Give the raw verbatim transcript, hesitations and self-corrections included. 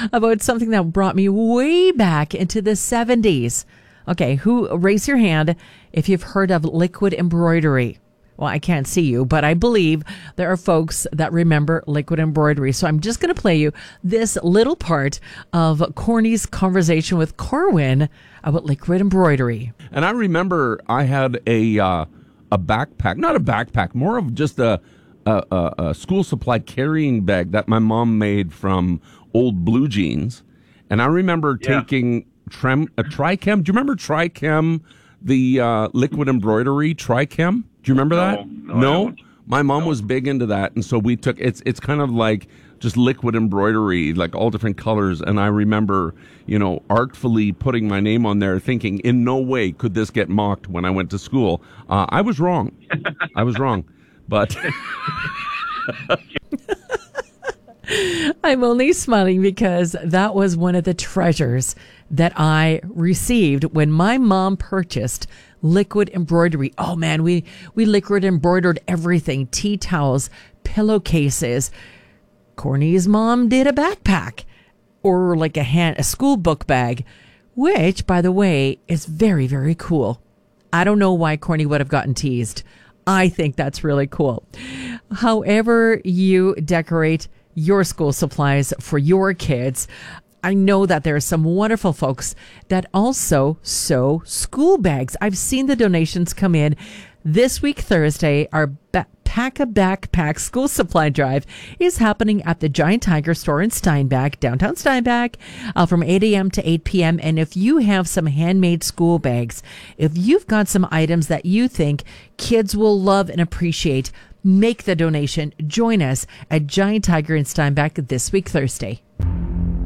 about something that brought me way back into the seventies. Okay, who raise your hand if you've heard of liquid embroidery? Well, I can't see you, but I believe there are folks that remember liquid embroidery. So I'm just going to play you this little part of Corny's conversation with Corwin about liquid embroidery. And I remember I had a uh, a backpack, not a backpack, more of just a, a, a, a school supply carrying bag that my mom made from old blue jeans. And I remember Yeah. taking trem, a Trichem. Do you remember Trichem, the uh, liquid embroidery Trichem? Do you remember No, that? no, I don't. My mom was big into that, and so we took it's it's kind of like just liquid embroidery, like all different colors. And I remember, you know, artfully putting my name on there, thinking in no way could this get mocked when I went to school. Uh, I was wrong. I was wrong, but I'm only smiling because that was one of the treasures that I received when my mom purchased liquid embroidery. Oh man, we, we liquid embroidered everything. Tea towels, pillowcases. Corny's mom did a backpack or like a hand, a school book bag, which by the way is very, very cool. I don't know why Corny would have gotten teased. I think that's really cool. However you decorate your school supplies for your kids, I know that there are some wonderful folks that also sew school bags. I've seen the donations come in. This week, Thursday, our ba- Pack a Backpack school supply drive is happening at the Giant Tiger store in Steinbach, downtown Steinbach, uh, from eight a.m. to eight p.m. And if you have some handmade school bags, if you've got some items that you think kids will love and appreciate, make the donation. Join us at Giant Tiger in Steinbach this week, Thursday.